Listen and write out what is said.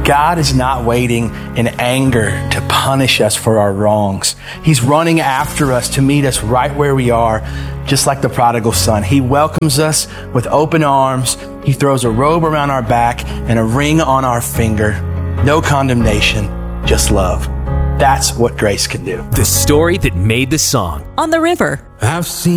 God is not waiting in anger to punish us for our wrongs. He's running after us to meet us right where we are, just like the prodigal son. He welcomes us with open arms. He throws a robe around our back and a ring on our finger. No condemnation, just love. That's what grace can do. The story that made the song. On the River. I've seen